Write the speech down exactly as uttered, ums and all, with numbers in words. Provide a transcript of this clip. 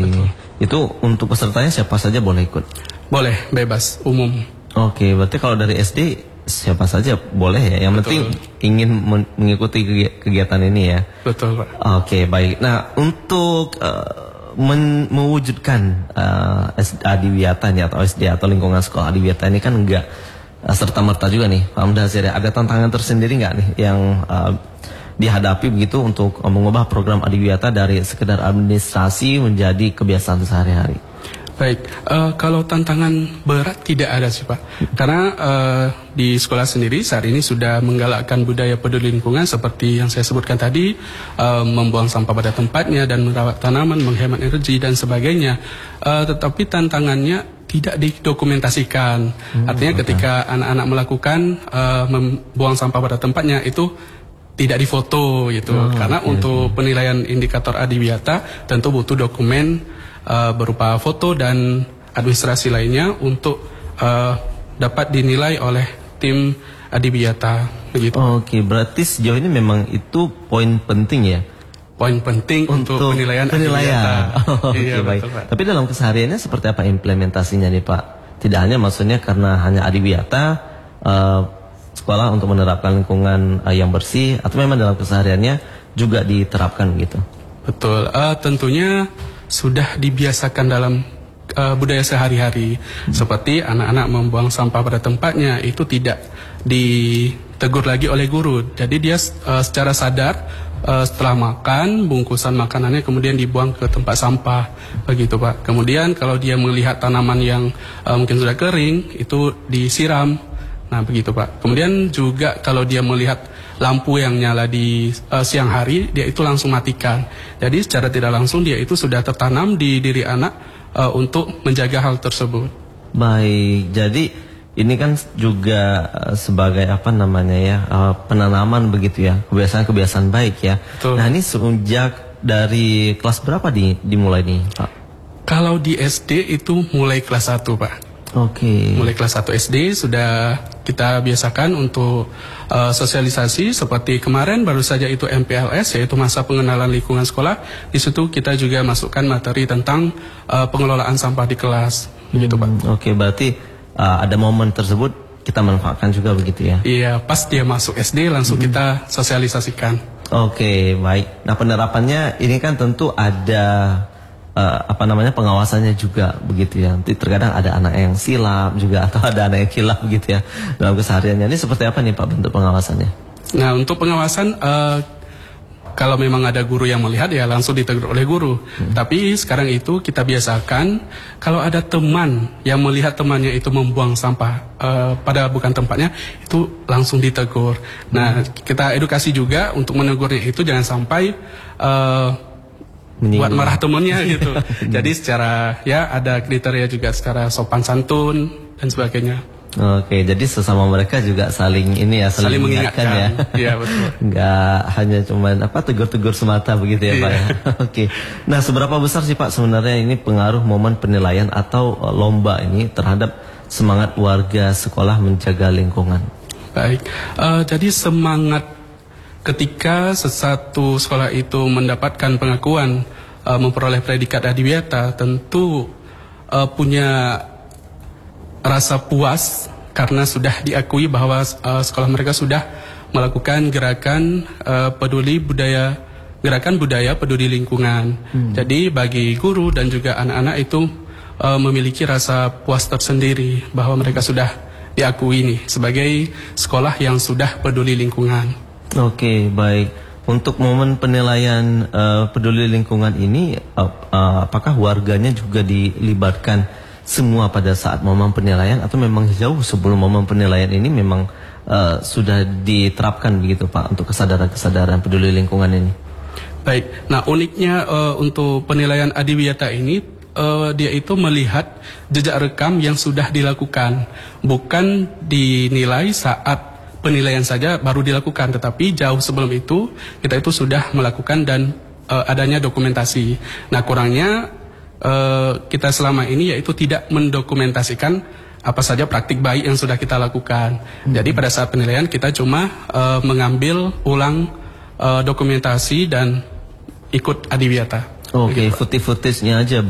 Betul. Itu untuk pesertanya siapa saja boleh ikut? Boleh, bebas, umum. Oke, berarti kalau dari S D siapa saja boleh ya. Yang Betul. penting ingin mengikuti kegiatan ini ya. Betul, Pak. Oke, baik. Nah, untuk uh, men mewujudkan uh, Adiwiyata atau S D atau lingkungan sekolah Adiwiyata ini kan enggak uh, serta-merta juga nih, Pak Mudhazir. Ada tantangan tersendiri nggak nih yang uh, dihadapi begitu untuk uh, mengubah program Adiwiyata dari sekedar administrasi menjadi kebiasaan sehari-hari? Baik, uh, kalau tantangan berat tidak ada sih Pak, karena uh, di sekolah sendiri saat ini sudah menggalakkan budaya peduli lingkungan seperti yang saya sebutkan tadi, uh, membuang sampah pada tempatnya dan merawat tanaman, menghemat energi dan sebagainya. Uh, tetapi tantangannya tidak didokumentasikan, hmm, artinya betul. Ketika anak-anak melakukan uh, membuang sampah pada tempatnya itu tidak difoto gitu, oh, karena okay, untuk okay. penilaian indikator Adiwiyata tentu butuh dokumen Uh, berupa foto dan administrasi lainnya untuk uh, dapat dinilai oleh tim Adiwiyata begitu. Oke, berarti sejauh ini memang itu poin penting ya. Poin penting untuk, untuk penilaian, penilaian. Adiwiyata. Oh, iya, okay, baik. Betul, Tapi dalam kesehariannya seperti apa implementasinya nih Pak? Tidak hanya maksudnya karena hanya Adiwiyata uh, sekolah untuk menerapkan lingkungan uh, yang bersih, atau memang dalam kesehariannya juga diterapkan gitu? Betul, uh, tentunya sudah dibiasakan dalam uh, budaya sehari-hari, hmm. seperti anak-anak membuang sampah pada tempatnya itu tidak ditegur lagi oleh guru. Jadi dia uh, secara sadar uh, setelah makan bungkusan makanannya kemudian dibuang ke tempat sampah begitu Pak. Kemudian kalau dia melihat tanaman yang uh, mungkin sudah kering itu disiram. Nah begitu Pak. Kemudian juga kalau dia melihat lampu yang nyala di uh, siang hari, dia itu langsung matikan. Jadi secara tidak langsung dia itu sudah tertanam di diri anak uh, untuk menjaga hal tersebut. Baik, jadi ini kan juga uh, sebagai apa namanya ya, uh, penanaman begitu ya, kebiasaan-kebiasaan baik ya. Betul. Nah ini sejak dari kelas berapa di, dimulai nih Pak? Kalau di S D itu mulai kelas satu Pak. Oke. Okay. Mulai kelas satu S D sudah kita biasakan untuk uh, sosialisasi seperti kemarin baru saja itu M P L S yaitu masa pengenalan lingkungan sekolah. Di situ kita juga masukkan materi tentang uh, pengelolaan sampah di kelas, begitu Pak. Hmm, Oke, okay, berarti uh, ada momen tersebut kita manfaatkan juga begitu ya? Iya, pas dia masuk S D langsung hmm. kita sosialisasikan. Oke, okay, baik. Nah penerapannya ini kan tentu ada Uh, apa namanya pengawasannya juga begitu ya. Nanti terkadang ada anak yang silap juga atau ada anak yang kilap begitu ya dalam kesehariannya. Ini seperti apa nih Pak bentuk pengawasannya? Nah untuk pengawasan uh, kalau memang ada guru yang melihat ya langsung ditegur oleh guru. Hmm. Tapi sekarang itu kita biasakan kalau ada teman yang melihat temannya itu membuang sampah uh, pada bukan tempatnya itu langsung ditegur. Hmm. Nah kita edukasi juga untuk menegurnya itu jangan sampai uh, buat marah temennya gitu. Jadi secara ya ada kriteria juga secara sopan santun dan sebagainya. Oke, jadi sesama mereka juga saling ini ya, saling, saling mengingatkan, mengingatkan ya. Iya betul. Enggak hanya cuman apa tegur-tegur semata begitu ya iya. Pak ya. Oke. Nah, seberapa besar sih Pak sebenarnya ini pengaruh momen penilaian atau lomba ini terhadap semangat warga sekolah menjaga lingkungan? Baik. Uh, jadi semangat ketika sesuatu sekolah itu mendapatkan pengakuan uh, memperoleh predikat Adiwiyata tentu uh, punya rasa puas karena sudah diakui bahwa uh, sekolah mereka sudah melakukan gerakan uh, peduli budaya gerakan budaya peduli lingkungan. Hmm. Jadi bagi guru dan juga anak-anak itu uh, memiliki rasa puas tersendiri bahwa mereka sudah diakui nih sebagai sekolah yang sudah peduli lingkungan. Oke, baik. Untuk momen penilaian uh, peduli lingkungan ini, uh, uh, apakah warganya juga dilibatkan semua pada saat momen penilaian atau memang jauh sebelum momen penilaian ini memang uh, sudah diterapkan begitu Pak untuk kesadaran-kesadaran peduli lingkungan ini? Baik. Nah uniknya uh, untuk penilaian Adiwiyata ini uh, dia itu melihat jejak rekam yang sudah dilakukan, bukan dinilai saat penilaian saja baru dilakukan, tetapi jauh sebelum itu kita itu sudah melakukan dan uh, adanya dokumentasi. Nah kurangnya uh, kita selama ini yaitu tidak mendokumentasikan apa saja praktik baik yang sudah kita lakukan. Hmm. Jadi pada saat penilaian kita cuma uh, mengambil ulang uh, dokumentasi dan ikut Adiwiyata. Oke, okay, footage-footage-nya aja.